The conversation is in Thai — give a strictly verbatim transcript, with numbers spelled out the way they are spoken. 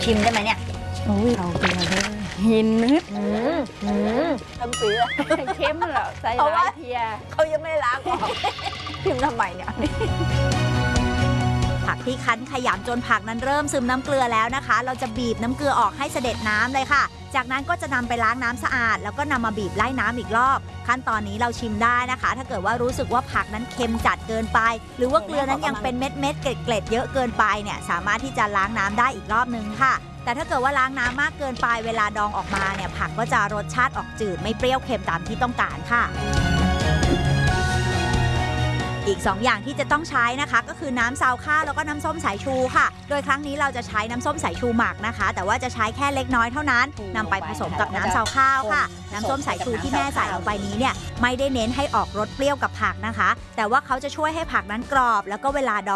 ชิมได้ไหมเนี่ยโอ้ยเอาไปเลยหินนึดทำปีละเค็มเหรอใส่หลายเทียเขายังไม่ล้างออกชิมทำไมเนี่ยผักที่คั้นขยำจนผักนั้นเริ่มซึมน้ำเกลือแล้วนะคะเราจะบีบน้ำเกลือออกให้เสด็จน้ำเลยค่ะจากนั้นก็จะนำไปล้างน้ำสะอาดแล้วก็นำมาบีบไล่น้ำอีกรอบขั้นตอนนี้เราชิมได้นะคะถ้าเกิดว่ารู้สึกว่าผักนั้นเค็มจัดเกินไปหรือว่าเกลือนั้นยังเป็นเม็ดเม็ดเกล็ดเกล็ดเยอะเกินไปเนี่ยสามารถที่จะล้างน้ำได้อีกรอบนึงค่ะแต่ถ้าเกิดว่าล้างน้ำมากเกินไปเวลาดองออกมาเนี่ยผักก็จะรสชาติออกจืดไม่เปรี้ยวเค็มตามที่ต้องการค่ะอีกสองอย่างที่จะต้องใช้นะคะก็คือน้ำซาวข้าวแล้วก็น้ำส้มสายชูค่ะโดยครั้งนี้เราจะใช้น้ำส้มสายชูหมักนะคะแต่ว่าจะใช้แค่เล็กน้อยเท่านั้นนำไปผสมกับน้ำซาวข้าวค่ะน้ำส้มสายชูที่แม่ใส่ลงไปนี้เนี่ยไม่ได้เน้นให้ออกรสเปรี้ยวกับผักนะคะแต่ว่าเขาจะช่วยให้ผักนั้นกรอบแล้วก็เวลาดอง